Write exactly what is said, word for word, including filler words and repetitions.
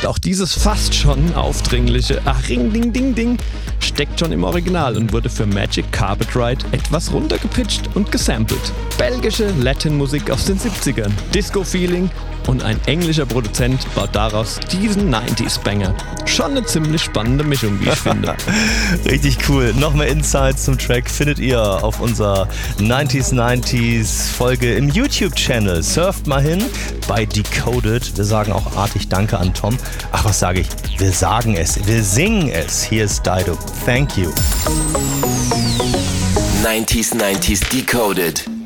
auch dieses fast schon aufdringliche Ach Ring Ding Ding Ding steckt schon im Original und wurde für Magic Carpet Ride etwas runtergepitcht und gesampelt. Belgische Latin-Musik aus den siebzigern, Disco-Feeling und ein englischer Produzent baut daraus diesen neunziger-Banger. Schon eine ziemlich spannende Mischung, wie ich finde. Richtig cool. Noch mehr Insights zum Track findet ihr auf unserer neunziger neunziger Folge im YouTube-Channel. Surft mal hin bei Decoded. Wir sagen auch artig Danke an Tom. Ach, was sage ich? Wir sagen es. Wir singen es. Hier ist Dido. Thank you. neunziger neunziger Decoded.